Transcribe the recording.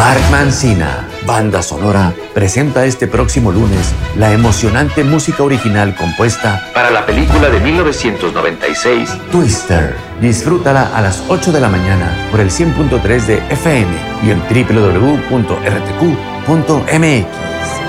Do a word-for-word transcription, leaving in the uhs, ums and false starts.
Mark Mancina, banda sonora, presenta este próximo lunes la emocionante música original compuesta para la película de mil novecientos noventa y seis, Twister. Disfrútala a las ocho de la mañana por el cien punto tres de F M y en doble u doble u doble u punto r t q punto m x.